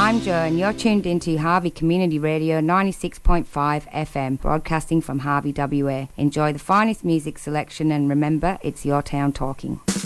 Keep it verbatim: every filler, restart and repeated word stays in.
I'm Jo and you're tuned into Harvey Community Radio ninety-six point five F M, broadcasting from Harvey W A. Enjoy the finest music selection and remember, it's your town talking.